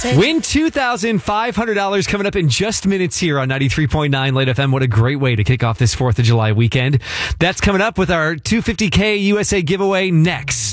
Win $2,500 coming up in just minutes here on 93.9 Late FM. What a great way to kick off this 4th of July weekend. That's coming up with our $250K USA giveaway next.